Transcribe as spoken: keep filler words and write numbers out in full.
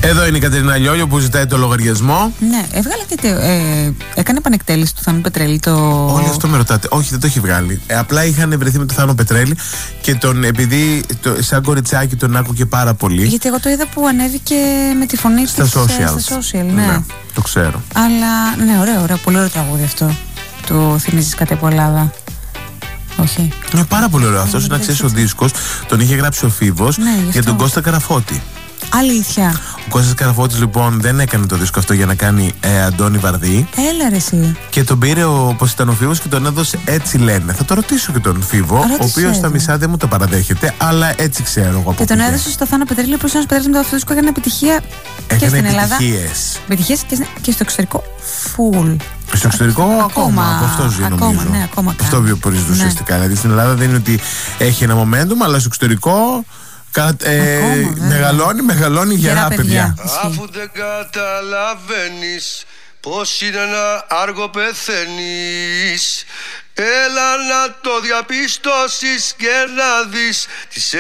Εδώ είναι η Κατερίνα Λιόλιο που ζητάει το λογαριασμό. Ναι, έβγαλε και. Ε, έκανε επανεκτέλεση του Θάνου Πετρέλη το. Όλοι αυτό με ρωτάτε. Όχι, δεν το έχει βγάλει. Ε, απλά είχαν βρεθεί με το Θάνο Πετρέλη και τον, επειδή το, σαν κοριτσάκι τον άκουγε πάρα πολύ. Γιατί εγώ το είδα που ανέβηκε με τη φωνή του στα social. Στα social, ναι. ναι. Το ξέρω. Αλλά ναι, ωραίο, ωραίο, πολύ ωραίο τραγούδι αυτό. Του θυμίζεις κάτι από Ελλάδα? Όχι. Είναι πάρα πολύ ωραίο. Αυτό να ξέρει, ο δίσκος τον είχε γράψει ο Φίβος, ναι, για τον Κώστα Καραφώτη. Αλήθεια. Ο Κώστας Καραφώτης λοιπόν δεν έκανε το δίσκο αυτό για να κάνει ε, Αντώνη Βαρδί. Έλα ρε εσύ. Και τον πήρε ο, πως ήταν ο Φίβος και τον έδωσε έτσι λένε. Θα το ρωτήσω και τον Φίβο, ο οποίος στα μισά δεν μου το παραδέχεται, αλλά έτσι ξέρω εγώ από. Και τον έδωσε στο Θάνο Πετρέλη, που ο Πετρέλη με το αυτό δίσκο έκανε επιτυχία και στην Ελλάδα. Επιτυχίες και, και στο εξωτερικό. Φουλ. Στο εξωτερικό ακόμα, ακόμα από αυτό ζει νομίζω. Ακόμα, ναι, ακόμα αυτό βιοπορίζεται ναι. ουσιαστικά. Δηλαδή στην Ελλάδα δεν είναι ότι έχει ένα momentum, αλλά στο εξωτερικό κα, ε, ακόμα, μεγαλώνει, μεγαλώνει γερά παιδιά. παιδιά. Αφού δεν καταλαβαίνεις πως είναι ένα άργο πεθαίνεις, έλα να το διαπιστώσεις και να δεις τις